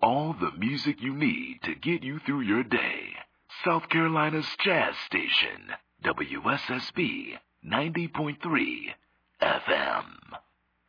all the music you need to get you through your day. South Carolina's Jazz Station, WSSB 90.3 FM.